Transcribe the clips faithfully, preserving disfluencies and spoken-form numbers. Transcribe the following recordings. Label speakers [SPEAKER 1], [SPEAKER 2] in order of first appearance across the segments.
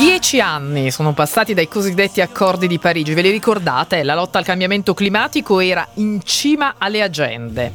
[SPEAKER 1] Dieci anni sono passati dai cosiddetti accordi di Parigi, ve li ricordate? La lotta al cambiamento climatico era in cima alle agende.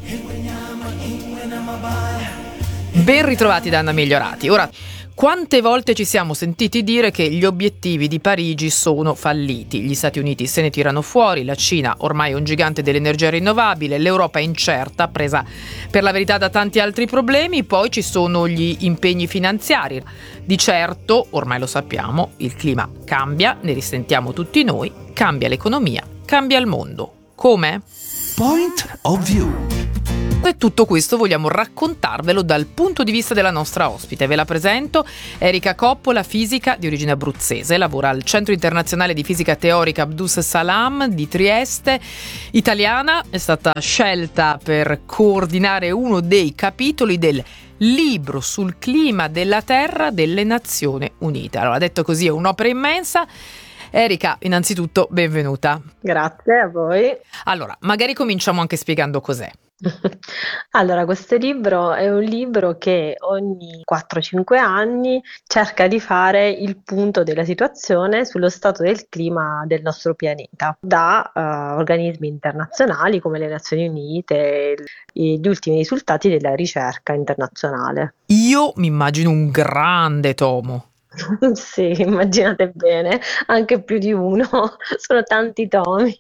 [SPEAKER 1] Ben ritrovati da Anna Migliorati. Ora, quante volte ci siamo sentiti dire che gli obiettivi di Parigi sono falliti? Gli Stati Uniti se ne tirano fuori, la Cina ormai è un gigante dell'energia rinnovabile, l'Europa è incerta, presa per la verità da tanti altri problemi, poi ci sono gli impegni finanziari. Di certo, ormai lo sappiamo, il clima cambia, ne risentiamo tutti noi, cambia l'economia, cambia il mondo. Come?
[SPEAKER 2] Point of View.
[SPEAKER 1] E tutto questo vogliamo raccontarvelo dal punto di vista della nostra ospite. Ve la presento, Erika Coppola, fisica di origine abruzzese, lavora al Centro Internazionale di Fisica Teorica Abdus Salam di Trieste, italiana, è stata scelta per coordinare uno dei capitoli del libro sul clima della Terra delle Nazioni Unite. Allora, detto così, è un'opera immensa. Erika, innanzitutto benvenuta.
[SPEAKER 3] Grazie a voi.
[SPEAKER 1] Allora, magari cominciamo anche spiegando cos'è.
[SPEAKER 3] Allora, questo libro è un libro che ogni quattro cinque anni cerca di fare il punto della situazione sullo stato del clima del nostro pianeta da uh, organismi internazionali come le Nazioni Unite e gli ultimi risultati della ricerca internazionale.
[SPEAKER 1] Io mi immagino un grande tomo.
[SPEAKER 3] Sì, immaginate bene, anche più di uno, sono tanti tomi.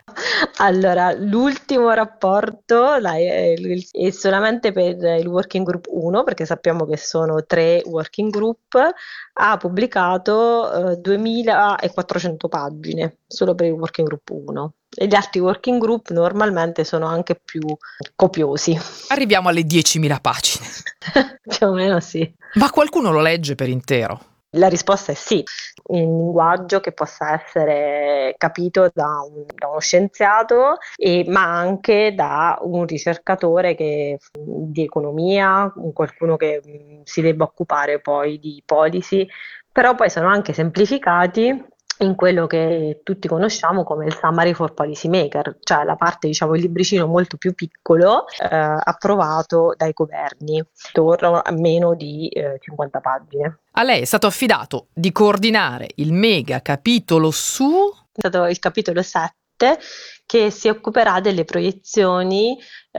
[SPEAKER 3] Allora, l'ultimo rapporto dai, è, è solamente per il Working Group uno, perché sappiamo che sono tre Working Group, ha pubblicato eh, duemilaquattrocento pagine solo per il Working Group uno. E gli altri Working Group normalmente sono anche più copiosi.
[SPEAKER 1] Arriviamo alle diecimila pagine.
[SPEAKER 3] Più o meno sì.
[SPEAKER 1] Ma qualcuno lo legge per intero?
[SPEAKER 3] La risposta è sì, in linguaggio che possa essere capito da, un, da uno scienziato, e, ma anche da un ricercatore che, di economia, qualcuno che mh, si debba occupare poi di policy, però poi sono anche semplificati in quello che tutti conosciamo come il Summary for Policymaker, cioè la parte, diciamo, il libricino molto più piccolo eh, approvato dai governi, torno a meno di eh, cinquanta pagine.
[SPEAKER 1] A lei è stato affidato di coordinare il mega capitolo su...
[SPEAKER 3] È stato il capitolo sette che si occuperà delle proiezioni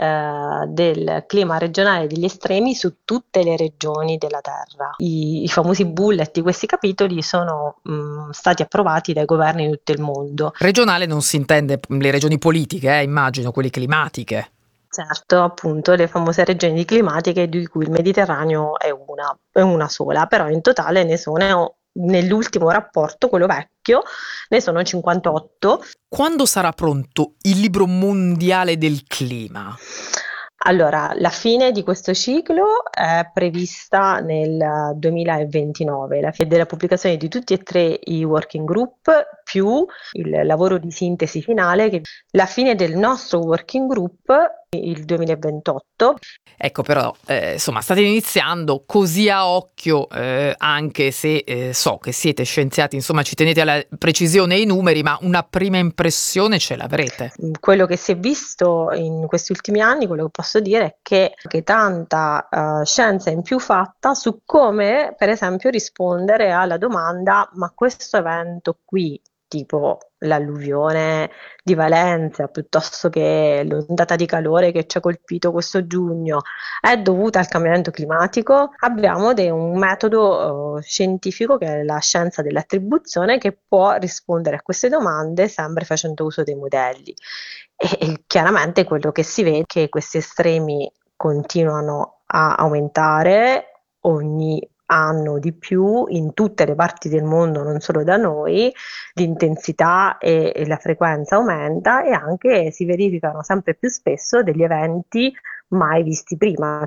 [SPEAKER 3] eh, del clima regionale degli estremi su tutte le regioni della Terra. I, i famosi bullet di questi capitoli sono mh, stati approvati dai governi di tutto il mondo.
[SPEAKER 1] Regionale non si intende le regioni politiche, eh, immagino, quelle climatiche.
[SPEAKER 3] Certo, appunto, le famose regioni climatiche, di cui il Mediterraneo è una, è una sola, però in totale ne sono, nell'ultimo rapporto, quello vecchio, ne sono cinquantotto.
[SPEAKER 1] Quando sarà pronto il libro mondiale del clima?
[SPEAKER 3] Allora, la fine di questo ciclo è prevista nel duemilaventinove, la fine della pubblicazione di tutti e tre i working group più il lavoro di sintesi finale, che la fine del nostro working group il duemilaventotto.
[SPEAKER 1] Ecco, però, eh, insomma, state iniziando così a occhio, eh, anche se eh, so che siete scienziati, insomma, ci tenete alla precisione e ai numeri, ma una prima impressione ce l'avrete.
[SPEAKER 3] Quello che si è visto in questi ultimi anni, quello che posso dire è che, che tanta uh, scienza in più fatta su come, per esempio, rispondere alla domanda: ma questo evento qui, tipo l'alluvione di Valencia, piuttosto che l'ondata di calore che ci ha colpito questo giugno, è dovuta al cambiamento climatico? Abbiamo de- un metodo uh, scientifico, che è la scienza dell'attribuzione, che può rispondere a queste domande sempre facendo uso dei modelli. E, e chiaramente quello che si vede è che questi estremi continuano a aumentare ogni anno di più in tutte le parti del mondo, non solo da noi, l'intensità e, e la frequenza aumenta, e anche si verificano sempre più spesso degli eventi mai visti prima,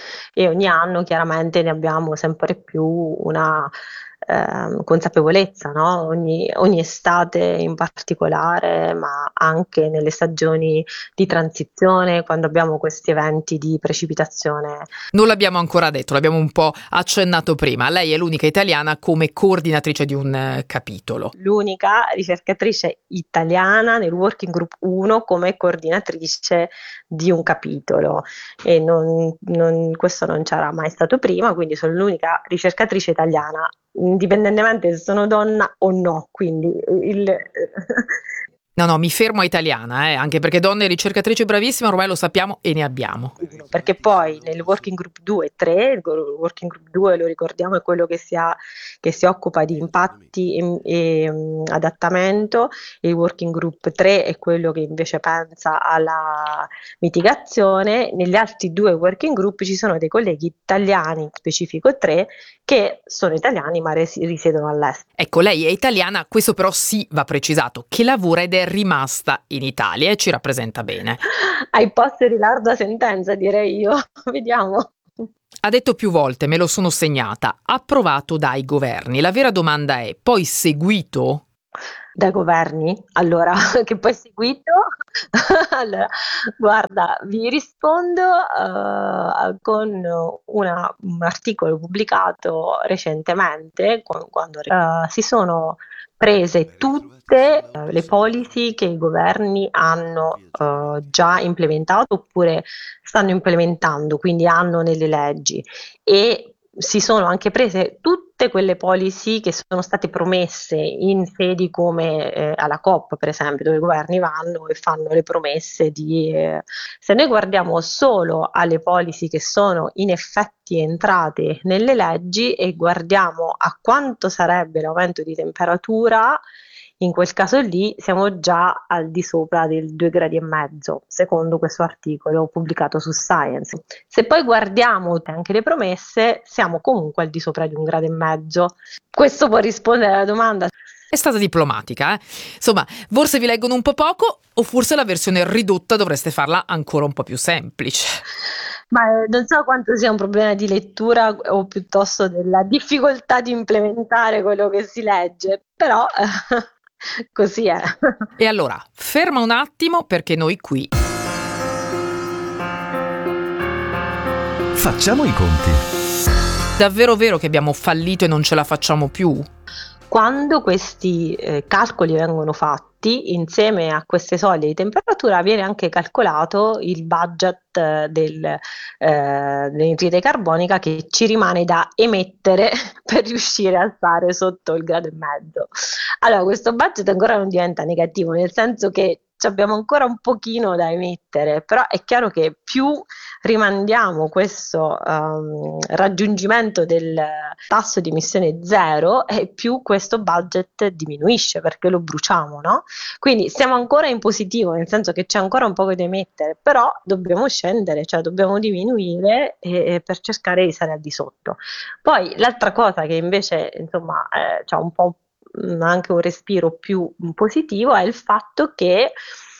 [SPEAKER 3] e ogni anno chiaramente ne abbiamo sempre più una eh, consapevolezza, no? Ogni, ogni estate in particolare, ma anche nelle stagioni di transizione, quando abbiamo questi eventi di precipitazione.
[SPEAKER 1] Non l'abbiamo ancora detto, l'abbiamo un po' accennato prima. Lei è l'unica italiana come coordinatrice di un eh, capitolo.
[SPEAKER 3] L'unica ricercatrice italiana nel Working Group uno come coordinatrice di un capitolo, e non, non, questo non c'era mai stato prima, quindi sono l'unica ricercatrice italiana indipendentemente se sono donna o no, quindi il
[SPEAKER 1] No, no, mi fermo a italiana, eh, anche perché donne ricercatrici bravissime ormai lo sappiamo e ne abbiamo.
[SPEAKER 3] perché poi nel working group due e tre, il go- working group due lo ricordiamo è quello che si, ha- che si occupa di impatti e, e, mm, adattamento, il working group tre è quello che invece pensa alla mitigazione. Negli altri due working group ci sono dei colleghi italiani, in specifico tre, che sono italiani ma resi- risiedono all'estero.
[SPEAKER 1] Ecco, lei è italiana, questo però sì va precisato, che lavora ed è rimasta in Italia e ci rappresenta bene.
[SPEAKER 3] Hai posto larga sentenza, direi io. Vediamo.
[SPEAKER 1] Ha detto più volte, me lo sono segnata, approvato dai governi. La vera domanda è, poi seguito?
[SPEAKER 3] Dai governi? Allora, che poi seguito? Allora, guarda, vi rispondo eh, con una- un articolo pubblicato recentemente, qua- quando eh, si sono prese tutte eh, le policy che i governi hanno eh, già implementato oppure stanno implementando, quindi hanno nelle leggi, e si sono anche prese tutte quelle policy che sono state promesse in sedi come eh, alla COP, per esempio, dove i governi vanno e fanno le promesse di... eh, Se noi guardiamo solo alle policy che sono in effetti entrate nelle leggi e guardiamo a quanto sarebbe l'aumento di temperatura, in quel caso lì siamo già al di sopra del due gradi e mezzo, secondo questo articolo pubblicato su Science. Se poi guardiamo anche le promesse, siamo comunque al di sopra di un grado e mezzo. Questo può rispondere alla domanda.
[SPEAKER 1] È stata diplomatica, eh? Insomma, forse vi leggono un po' poco o forse la versione ridotta dovreste farla ancora un po' più semplice.
[SPEAKER 3] Ma eh, non so quanto sia un problema di lettura o piuttosto della difficoltà di implementare quello che si legge, però eh, così è.
[SPEAKER 1] E allora, ferma un attimo perché noi qui
[SPEAKER 2] Facciamo i conti.
[SPEAKER 1] davvero vero che abbiamo fallito e non ce la facciamo più?
[SPEAKER 3] Quando questi eh, calcoli vengono fatti, insieme a queste soglie di temperatura viene anche calcolato il budget eh, del, eh, dell'anidride carbonica che ci rimane da emettere per riuscire a stare sotto il grado e mezzo. Allora, questo budget ancora non diventa negativo, nel senso che abbiamo ancora un pochino da emettere, però è chiaro che più rimandiamo questo um, raggiungimento del tasso di emissione zero e più questo budget diminuisce perché lo bruciamo, no? Quindi siamo ancora in positivo, nel senso che c'è ancora un po' da emettere, però dobbiamo scendere, cioè dobbiamo diminuire e, e per cercare di stare al di sotto. Poi l'altra cosa che invece insomma eh, c'ha un po' anche un respiro più positivo è il fatto che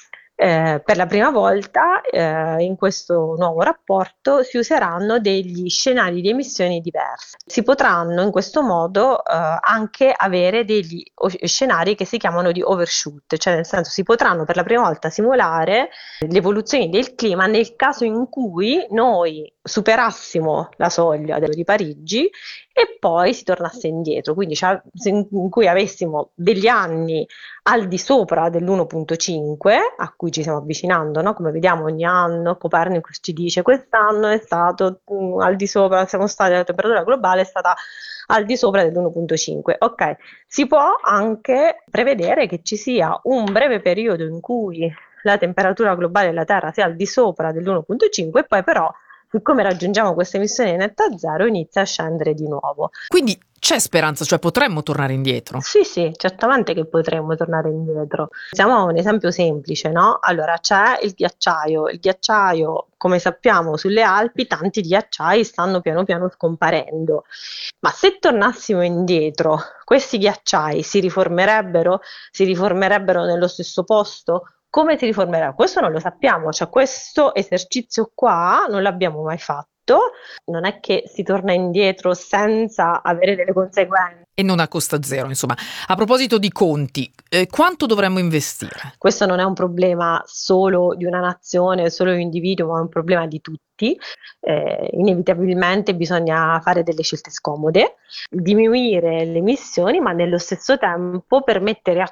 [SPEAKER 3] eh, per la prima volta eh, in questo nuovo rapporto si useranno degli scenari di emissioni diversi. Si potranno in questo modo eh, anche avere degli o- scenari che si chiamano di overshoot, cioè nel senso si potranno per la prima volta simulare le evoluzioni del clima nel caso in cui noi superassimo la soglia di Parigi e poi si tornasse indietro, quindi cioè, in cui avessimo degli anni al di sopra dell'uno virgola cinque a cui ci stiamo avvicinando, no? Come vediamo ogni anno Copernicus ci dice quest'anno è stato mh, al di sopra, siamo stati, la temperatura globale è stata al di sopra dell'uno virgola cinque. Ok, si può anche prevedere che ci sia un breve periodo in cui la temperatura globale della Terra sia al di sopra dell'uno virgola cinque e poi però siccome raggiungiamo questa emissione netta zero, inizia a scendere di nuovo.
[SPEAKER 1] Quindi c'è speranza, cioè potremmo tornare indietro?
[SPEAKER 3] Sì, sì, certamente che potremmo tornare indietro. Pensiamo a un esempio semplice, no? Allora, c'è il ghiacciaio. Il ghiacciaio, come sappiamo, sulle Alpi tanti ghiacciai stanno piano piano scomparendo. Ma se tornassimo indietro, questi ghiacciai si riformerebbero? Si riformerebbero nello stesso posto? Come si riformerà? Questo non lo sappiamo, cioè questo esercizio qua non l'abbiamo mai fatto, non è che si torna indietro senza avere delle conseguenze.
[SPEAKER 1] E non a costa zero, insomma. A proposito di conti, eh, quanto dovremmo investire?
[SPEAKER 3] Questo non è un problema solo di una nazione, solo di un individuo, ma è un problema di tutti. Eh, inevitabilmente bisogna fare delle scelte scomode, diminuire le emissioni, ma nello stesso tempo permettere a tutti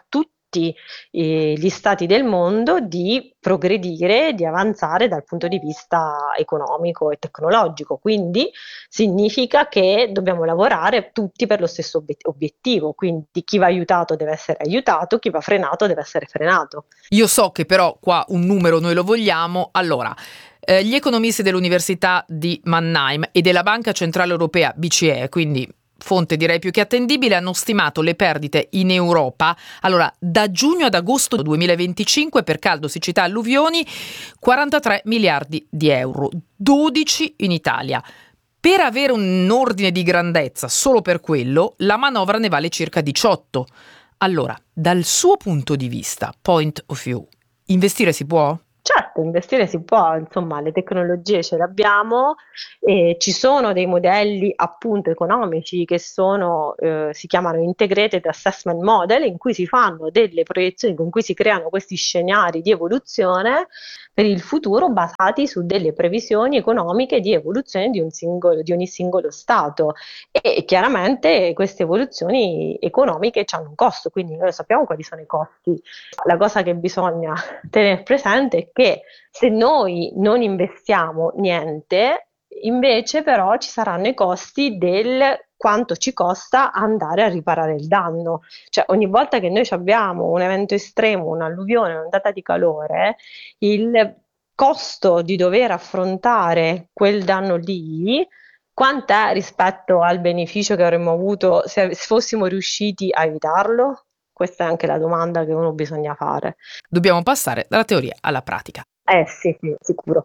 [SPEAKER 3] tutti eh, gli stati del mondo di progredire, di avanzare dal punto di vista economico e tecnologico. Quindi significa che dobbiamo lavorare tutti per lo stesso obiet- obiettivo, quindi chi va aiutato deve essere aiutato, chi va frenato deve essere frenato.
[SPEAKER 1] Io so che però qua un numero noi lo vogliamo. Allora, eh, gli economisti dell'Università di Mannheim e della Banca Centrale Europea B C E, quindi fonte direi più che attendibile, hanno stimato le perdite in Europa, allora da giugno ad agosto duemilaventicinque per caldo, siccità, alluvioni, quarantatré miliardi di euro, dodici in Italia. Per avere un ordine di grandezza solo per quello, la manovra ne vale circa diciotto. Allora, dal suo punto di vista, point of view, investire si può?
[SPEAKER 3] Certo, investire si può, insomma, le tecnologie ce le abbiamo e ci sono dei modelli appunto economici che sono, eh, si chiamano Integrated Assessment Model, in cui si fanno delle proiezioni, con cui si creano questi scenari di evoluzione per il futuro basati su delle previsioni economiche di evoluzione di un singolo, di ogni singolo Stato, e chiaramente queste evoluzioni economiche hanno un costo, quindi noi sappiamo quali sono i costi. La cosa che bisogna tenere presente è che se noi non investiamo niente, invece però ci saranno i costi del quanto ci costa andare a riparare il danno. Cioè ogni volta che noi abbiamo un evento estremo, un'alluvione, un'ondata di calore, il costo di dover affrontare quel danno lì, quant'è rispetto al beneficio che avremmo avuto se fossimo riusciti a evitarlo? Questa è anche la domanda che uno bisogna fare.
[SPEAKER 1] Dobbiamo passare dalla teoria alla pratica.
[SPEAKER 3] Eh sì, sì, sicuro.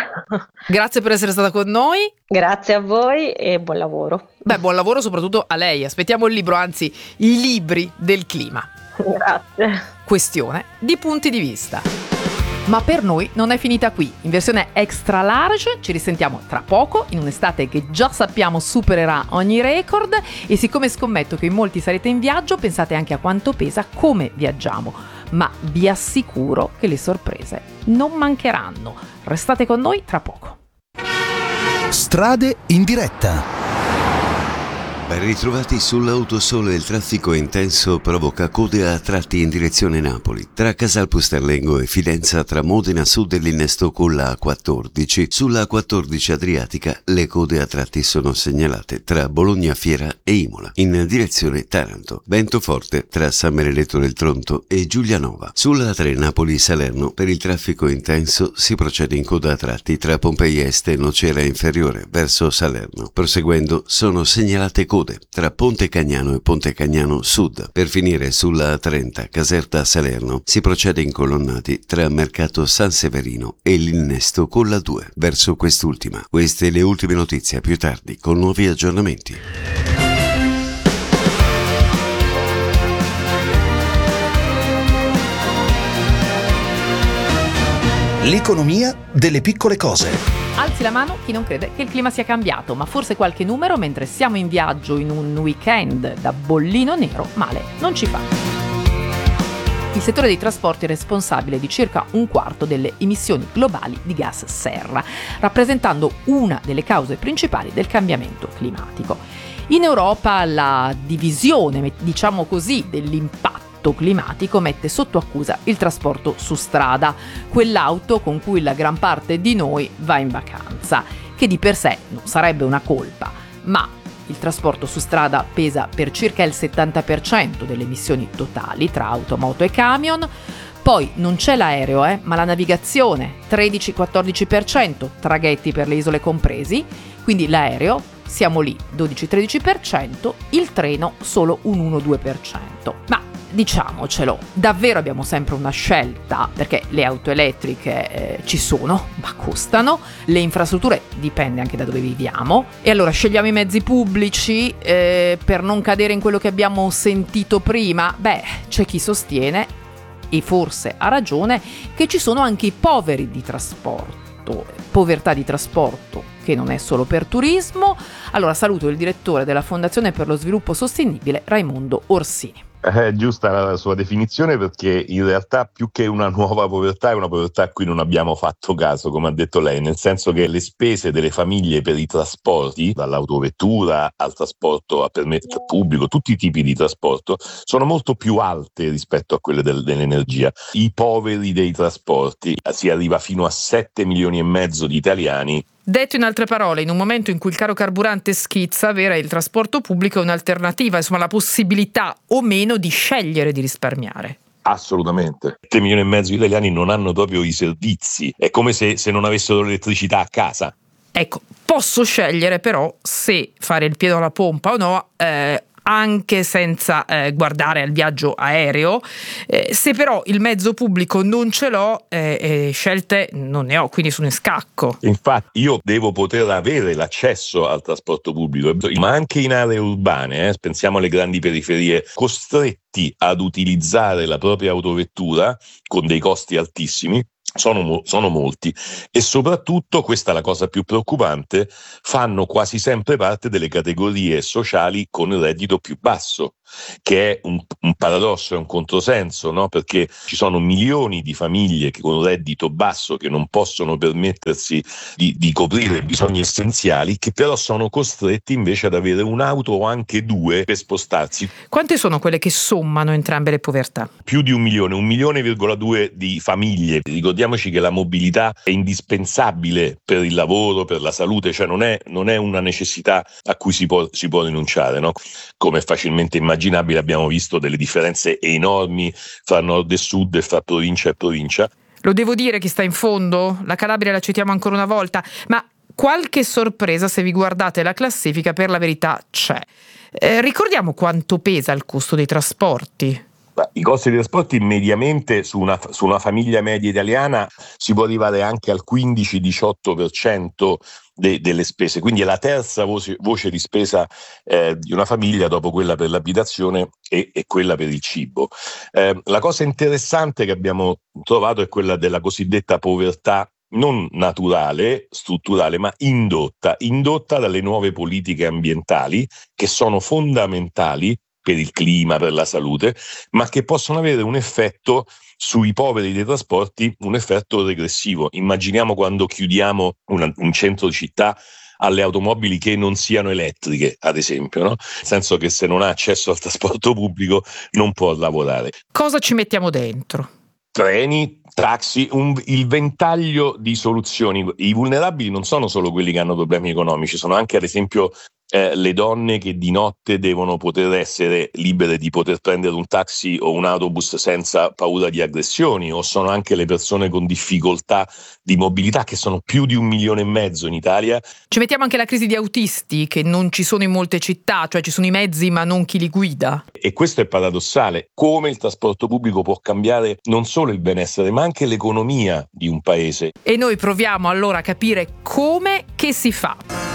[SPEAKER 1] Grazie per essere stata con noi.
[SPEAKER 3] Grazie a voi e buon lavoro.
[SPEAKER 1] Beh, buon lavoro soprattutto a lei. Aspettiamo il libro, anzi i libri del clima.
[SPEAKER 3] Grazie.
[SPEAKER 1] Questione di punti di vista. Ma per noi non è finita qui. In versione extra large ci risentiamo tra poco, in un'estate che già sappiamo supererà ogni record, e siccome scommetto che in molti sarete in viaggio, pensate anche a quanto pesa come viaggiamo. Ma vi assicuro che le sorprese non mancheranno. Restate con noi tra poco.
[SPEAKER 2] Strade in diretta.
[SPEAKER 4] Ben ritrovati sull'Autosole. Il traffico intenso provoca code a tratti in direzione Napoli. Tra Casal Pusterlengo e Fidenza, tra Modena Sud e l'innesto con la A quattordici. Sulla A quattordici Adriatica le code a tratti sono segnalate tra Bologna Fiera e Imola. In direzione Taranto, vento forte tra San Benedetto del Tronto e Giulianova. Sulla A tre Napoli Salerno, per il traffico intenso si procede in coda a tratti tra Pompei Est e Nocera Inferiore verso Salerno. Proseguendo sono segnalate code tra Ponte Cagnano e Ponte Cagnano Sud. Per finire sulla A trenta Caserta Salerno si procede in colonnati tra Mercato San Severino e l'innesto con la due verso quest'ultima. Queste le ultime notizie, a più tardi con nuovi aggiornamenti.
[SPEAKER 2] L'economia delle piccole cose.
[SPEAKER 1] Alzi la mano chi non crede che il clima sia cambiato, ma forse qualche numero mentre siamo in viaggio in un weekend da bollino nero male non ci fa. Il settore dei trasporti è responsabile di circa un quarto delle emissioni globali di gas serra, rappresentando una delle cause principali del cambiamento climatico. In Europa la divisione, diciamo così, dell'impatto climatico mette sotto accusa il trasporto su strada, quell'auto con cui la gran parte di noi va in vacanza, che di per sé non sarebbe una colpa, ma il trasporto su strada pesa per circa il settanta per cento delle emissioni totali tra auto, moto e camion. Poi non c'è l'aereo, eh, ma la navigazione, tredici-quattordici per cento, traghetti per le isole compresi, quindi l'aereo siamo lì dodici-tredici per cento, il treno solo un uno-due per cento. Ma diciamocelo, davvero abbiamo sempre una scelta, perché le auto elettriche eh, ci sono, ma costano, le infrastrutture dipende anche da dove viviamo, e allora scegliamo i mezzi pubblici eh, per non cadere in quello che abbiamo sentito prima. Beh, c'è chi sostiene, e forse ha ragione, che ci sono anche i poveri di trasporto, povertà di trasporto che non è solo per turismo. Allora saluto il direttore della Fondazione per lo Sviluppo Sostenibile, Raimondo Orsini.
[SPEAKER 5] È giusta la sua definizione, perché in realtà più che una nuova povertà è una povertà a cui non abbiamo fatto caso, come ha detto lei, nel senso che le spese delle famiglie per i trasporti, dall'autovettura al trasporto a permesso pubblico, tutti i tipi di trasporto, sono molto più alte rispetto a quelle del, dell'energia. I poveri dei trasporti, si arriva fino a sette milioni e mezzo di italiani.
[SPEAKER 1] Detto in altre parole, in un momento in cui il caro carburante schizza, avere il trasporto pubblico è un'alternativa, insomma la possibilità o meno di scegliere di risparmiare.
[SPEAKER 5] Assolutamente. sette milioni e mezzo di italiani non hanno proprio i servizi, è come se, se non avessero l'elettricità a casa.
[SPEAKER 1] Ecco, posso scegliere però se fare il piede alla pompa o no, eh, anche senza eh, guardare al viaggio aereo. Eh, se però il mezzo pubblico non ce l'ho, eh, eh, scelte non ne ho, quindi sono in scacco.
[SPEAKER 5] Infatti io devo poter avere l'accesso al trasporto pubblico, ma anche in aree urbane, eh, pensiamo alle grandi periferie, costretti ad utilizzare la propria autovettura con dei costi altissimi. Sono, sono molti, e soprattutto, questa è la cosa più preoccupante, fanno quasi sempre parte delle categorie sociali con il reddito più basso, che è un, un paradosso, è un controsenso, no? Perché ci sono milioni di famiglie che con un reddito basso, che non possono permettersi di, di coprire i bisogni essenziali, che però sono costretti invece ad avere un'auto o anche due per spostarsi.
[SPEAKER 1] Quante sono quelle che sommano entrambe le povertà?
[SPEAKER 5] Più di un milione, un milione virgola due di famiglie. Ricordiamoci che la mobilità è indispensabile per il lavoro, per la salute, cioè non è, non è una necessità a cui si può, si può rinunciare, no? Come è facilmente immaginabile, abbiamo visto delle differenze enormi fra nord e sud e fra provincia e provincia.
[SPEAKER 1] Lo devo dire chi sta in fondo? La Calabria la citiamo ancora una volta, ma qualche sorpresa, se vi guardate la classifica, per la verità c'è. Eh, ricordiamo quanto pesa il costo dei trasporti.
[SPEAKER 5] I costi dei trasporti mediamente su una, su una famiglia media italiana si può arrivare anche al quindici diciotto per cento de, delle spese, quindi è la terza voce, voce di spesa eh, di una famiglia, dopo quella per l'abitazione e, e quella per il cibo. Eh, la cosa interessante che abbiamo trovato è quella della cosiddetta povertà non naturale, strutturale, ma indotta, indotta dalle nuove politiche ambientali, che sono fondamentali per il clima, per la salute, ma che possono avere un effetto sui poveri dei trasporti, un effetto regressivo. Immaginiamo quando chiudiamo una, un centro città alle automobili che non siano elettriche, ad esempio, no? Nel senso che se non ha accesso al trasporto pubblico non può lavorare.
[SPEAKER 1] Cosa ci mettiamo dentro?
[SPEAKER 5] Treni, taxi, un, il ventaglio di soluzioni. I vulnerabili non sono solo quelli che hanno problemi economici, sono anche, ad esempio, Eh, le donne che di notte devono poter essere libere di poter prendere un taxi o un autobus senza paura di aggressioni, o sono anche le persone con difficoltà di mobilità, che sono più di un milione e mezzo in Italia.
[SPEAKER 1] Ci mettiamo anche la crisi di autisti, che non ci sono in molte città, cioè ci sono i mezzi ma non chi li guida.
[SPEAKER 5] E questo è paradossale, come il trasporto pubblico può cambiare non solo il benessere ma anche l'economia di un paese.
[SPEAKER 1] E noi proviamo allora a capire come che si fa.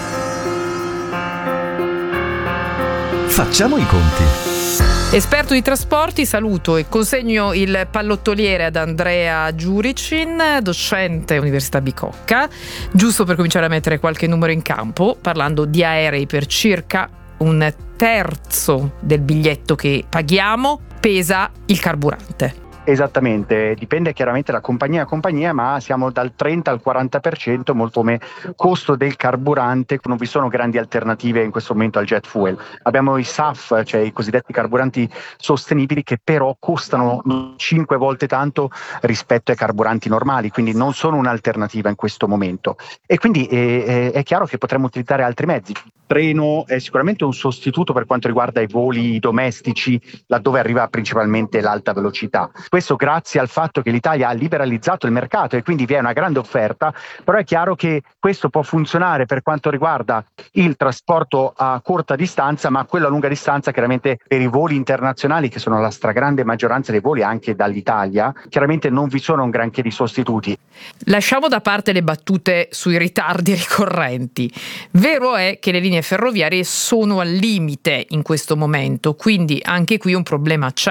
[SPEAKER 2] Facciamo i conti.
[SPEAKER 1] Esperto di trasporti, saluto e consegno il pallottoliere ad Andrea Giuricin, docente Università Bicocca, giusto per cominciare a mettere qualche numero in campo, parlando di aerei. Per circa un terzo del biglietto che paghiamo pesa il carburante.
[SPEAKER 6] Esattamente, dipende chiaramente da compagnia a compagnia, ma siamo dal trenta al quaranta per cento molto come costo del carburante. Non vi sono grandi alternative in questo momento al jet fuel. Abbiamo i S A F, cioè i cosiddetti carburanti sostenibili, che però costano cinque volte tanto rispetto ai carburanti normali, quindi non sono un'alternativa in questo momento. E quindi è, è chiaro che potremmo utilizzare altri mezzi. Il treno è sicuramente un sostituto per quanto riguarda i voli domestici, laddove arriva principalmente l'alta velocità. Questo grazie al fatto che l'Italia ha liberalizzato il mercato e quindi vi è una grande offerta, però è chiaro che questo può funzionare per quanto riguarda il trasporto a corta distanza, ma quello a lunga distanza chiaramente per i voli internazionali, che sono la stragrande maggioranza dei voli anche dall'Italia, chiaramente non vi sono un granché di sostituti.
[SPEAKER 1] Lasciamo da parte le battute sui ritardi ricorrenti. Vero è che le linee ferroviarie sono al limite in questo momento, quindi anche qui un problema c'è.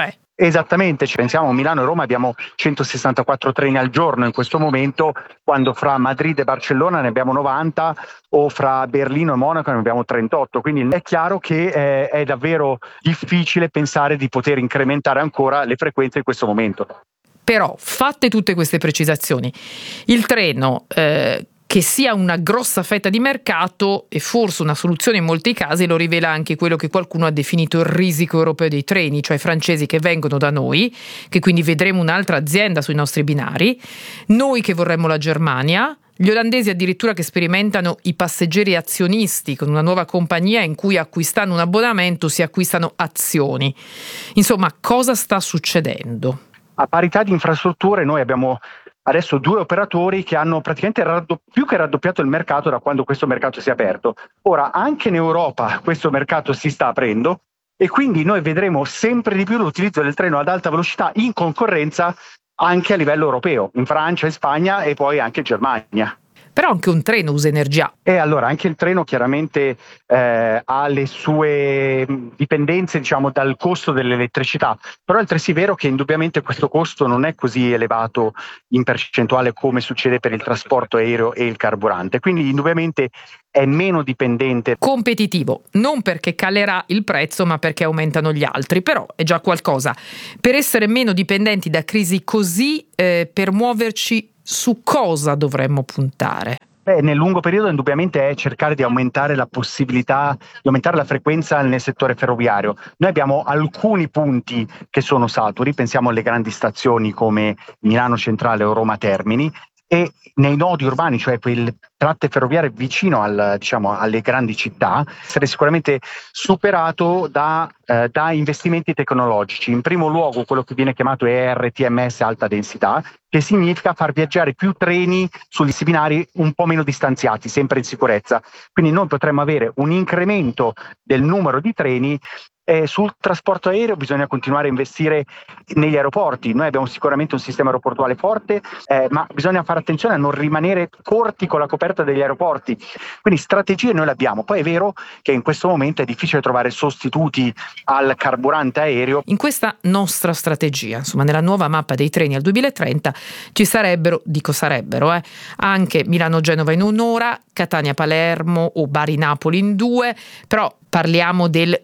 [SPEAKER 6] Esattamente, ci pensiamo, a Milano e Roma abbiamo centosessantaquattro treni al giorno in questo momento, quando fra Madrid e Barcellona ne abbiamo novanta o fra Berlino e Monaco ne abbiamo trentotto, quindi è chiaro che eh, è davvero difficile pensare di poter incrementare ancora le frequenze in questo momento.
[SPEAKER 1] Però, fatte tutte queste precisazioni, il treno eh, che sia una grossa fetta di mercato e forse una soluzione in molti casi lo rivela anche quello che qualcuno ha definito il risico europeo dei treni, cioè francesi che vengono da noi, che quindi vedremo un'altra azienda sui nostri binari, noi che vorremmo la Germania, gli olandesi addirittura che sperimentano i passeggeri azionisti con una nuova compagnia in cui acquistando un abbonamento si acquistano azioni. Insomma, cosa sta succedendo?
[SPEAKER 6] A parità di infrastrutture noi abbiamo adesso due operatori che hanno praticamente raddo- più che raddoppiato il mercato da quando questo mercato si è aperto. Ora, anche in Europa questo mercato si sta aprendo e quindi noi vedremo sempre di più l'utilizzo del treno ad alta velocità in concorrenza anche a livello europeo, in Francia, in Spagna e poi anche in Germania.
[SPEAKER 1] Però anche un treno usa energia.
[SPEAKER 6] E allora anche il treno chiaramente eh, ha le sue dipendenze, diciamo, dal costo dell'elettricità, però è altresì vero che indubbiamente questo costo non è così elevato in percentuale come succede per il trasporto aereo e il carburante, quindi indubbiamente è meno dipendente.
[SPEAKER 1] Competitivo, non perché calerà il prezzo ma perché aumentano gli altri, però è già qualcosa. Per essere meno dipendenti da crisi così, eh, per muoverci su cosa dovremmo puntare?
[SPEAKER 6] Beh, nel lungo periodo indubbiamente è cercare di aumentare la possibilità, di aumentare la frequenza nel settore ferroviario. Noi abbiamo alcuni punti che sono saturi, pensiamo alle grandi stazioni come Milano Centrale o Roma Termini, e nei nodi urbani, cioè quelle tratte ferroviarie vicino al, diciamo, alle grandi città, essere sicuramente superato da, eh, da investimenti tecnologici. In primo luogo quello che viene chiamato E R T M S alta densità, che significa far viaggiare più treni sugli binari un po' meno distanziati, sempre in sicurezza. Quindi noi potremmo avere un incremento del numero di treni. Eh, sul trasporto aereo bisogna continuare a investire negli aeroporti. Noi abbiamo sicuramente un sistema aeroportuale forte, eh, ma bisogna fare attenzione a non rimanere corti con la coperta degli aeroporti. Quindi strategie noi le abbiamo. Poi è vero che in questo momento è difficile trovare sostituti al carburante aereo.
[SPEAKER 1] In questa nostra strategia, insomma nella nuova mappa dei treni al duemilatrenta, ci sarebbero, dico sarebbero, eh, anche Milano-Genova in un'ora, Catania-Palermo o Bari-Napoli in due, però parliamo del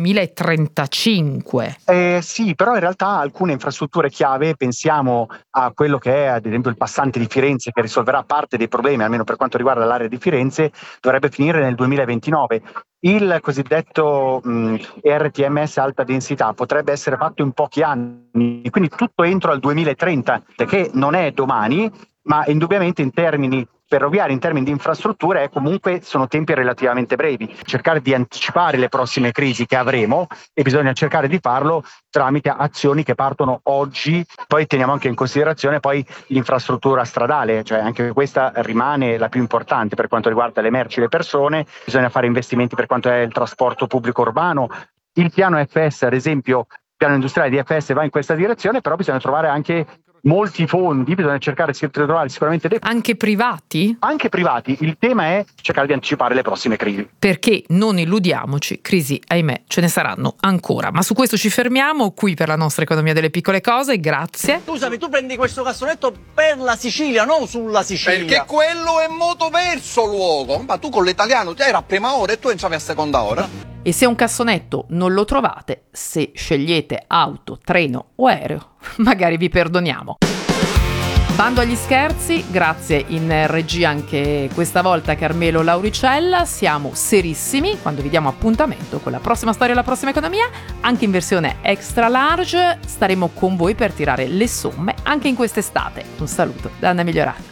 [SPEAKER 1] duemilatrentacinque.
[SPEAKER 6] Eh, sì, però in realtà alcune infrastrutture chiave, pensiamo a quello che è ad esempio il passante di Firenze, che risolverà parte dei problemi, almeno per quanto riguarda l'area di Firenze, dovrebbe finire nel duemilaventinove. Il cosiddetto mh, E R T M S alta densità potrebbe essere fatto in pochi anni, quindi tutto entro al duemilatrenta, che non è domani, ma indubbiamente in termini ferroviari, in termini di infrastrutture, comunque sono tempi relativamente brevi. Cercare di anticipare le prossime crisi che avremo, e bisogna cercare di farlo tramite azioni che partono oggi. Poi teniamo anche in considerazione poi l'infrastruttura stradale, cioè anche questa rimane la più importante per quanto riguarda le merci e le persone. Bisogna fare investimenti per quanto è il trasporto pubblico urbano. Il piano F S, ad esempio, il piano industriale di F S va in questa direzione, però bisogna trovare anche molti fondi, bisogna cercare di trovare sicuramente dei...
[SPEAKER 1] Anche privati?
[SPEAKER 6] Anche privati. Il tema è cercare di anticipare le prossime crisi.
[SPEAKER 1] Perché non illudiamoci, crisi, ahimè, ce ne saranno ancora. Ma su questo ci fermiamo qui per la nostra economia delle piccole cose. Grazie.
[SPEAKER 7] Scusami, tu prendi questo cassonetto per la Sicilia, non sulla Sicilia.
[SPEAKER 8] Perché quello è moto verso luogo. Ma tu con l'italiano già era a prima ora e tu entravi a seconda ora.
[SPEAKER 1] E se un cassonetto non lo trovate, se scegliete auto, treno o aereo, magari vi perdoniamo. Bando agli scherzi, grazie in regia anche questa volta Carmelo Lauricella. Siamo serissimi quando vi diamo appuntamento con la prossima storia e la prossima economia, anche in versione extra large. Staremo con voi per tirare le somme anche in quest'estate. Un saluto da Anna Migliorati.